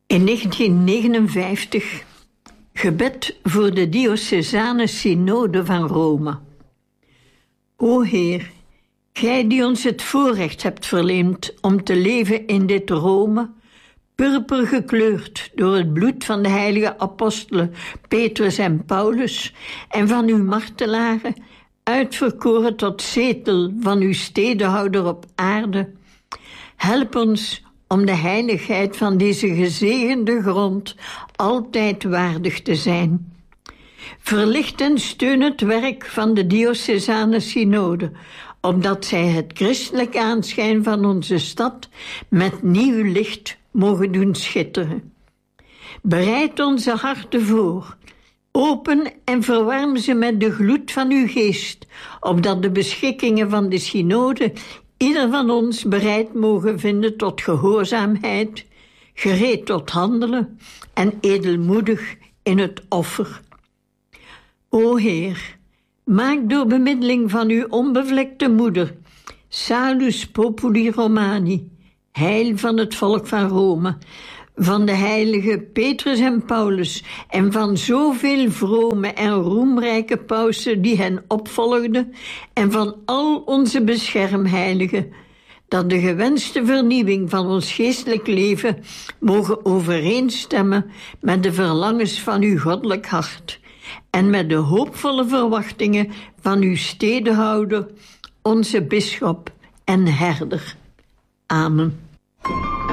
In 1959 gebed voor de diocesane synode van Rome. O Heer, Gij die ons het voorrecht hebt verleend om te leven in dit Rome, purper gekleurd door het bloed van de heilige apostelen Petrus en Paulus en van uw martelaren, uitverkoren tot zetel van uw stedehouder op aarde, help ons om de heiligheid van deze gezegende grond altijd waardig te zijn. Verlicht en steun het werk van de diocesane synode, opdat zij het christelijk aanschijn van onze stad met nieuw licht mogen doen schitteren. Bereid onze harten voor, open en verwarm ze met de gloed van uw geest, opdat de beschikkingen van de synode ieder van ons bereid mogen vinden tot gehoorzaamheid, gereed tot handelen en edelmoedig in het offer. O Heer, maak door bemiddeling van uw onbevlekte moeder, Salus Populi Romani, heil van het volk van Rome, van de heiligen Petrus en Paulus en van zoveel vrome en roemrijke pausen die hen opvolgden en van al onze beschermheiligen, dat de gewenste vernieuwing van ons geestelijk leven mogen overeenstemmen met de verlangens van uw goddelijk hart en met de hoopvolle verwachtingen van uw stedehouder, onze bisschop en herder. Amen.